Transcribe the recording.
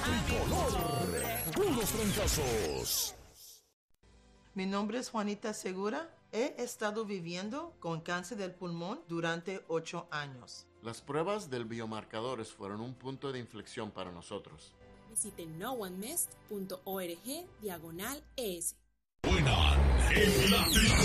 Tricolor, puros fracasos. Mi nombre es Juanita Segura. He estado viviendo con cáncer del pulmón durante 8 años. Las pruebas del biomarcadores fueron un punto de inflexión para nosotros. Visite noonemest.org/es. Buenan en la